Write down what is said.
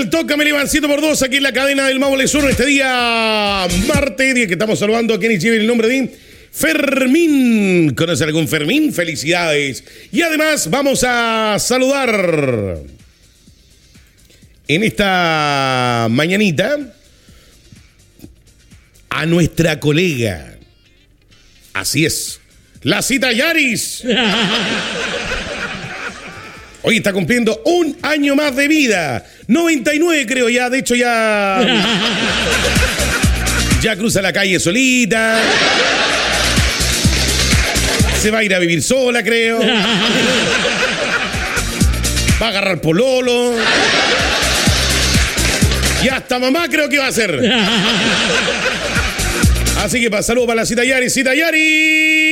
el Tócame Levancito por dos aquí en la cadena del Maule Sur este día martes, día que estamos saludando a quienes lleven el nombre de Fermín. ¿Conoce algún Fermín? Felicidades. Y además vamos a saludar en esta mañanita a nuestra colega. Así es, la Cita Yaris. Hoy está cumpliendo un año más de vida. 99 creo ya, de hecho ya cruza la calle solita. Se va a ir a vivir sola, creo. Va a agarrar pololo. Y hasta mamá creo que va a hacer. Así que saludos para la Cita Yaris. ¡Cita Yaris!